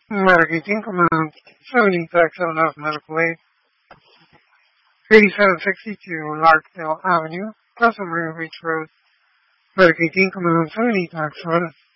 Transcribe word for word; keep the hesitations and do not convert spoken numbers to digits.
Medicating Command seventy Section of Medical Aid, eighty-seven sixty-two Larkdale Avenue, Customary Beach Road, Medicating Command seventy Section